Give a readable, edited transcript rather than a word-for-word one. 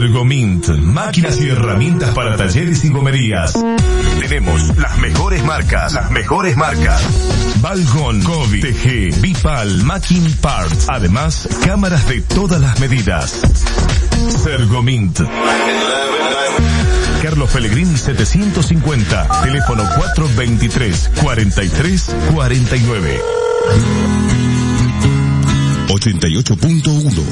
Sergomint, máquinas y herramientas para talleres y gomerías. Tenemos las mejores marcas. Balgon, Kobe, TG, Bipal, Macking Parts. Además, cámaras de todas las medidas. Sergomint. Carlos Pellegrini 750. Teléfono 423-4349. 88.1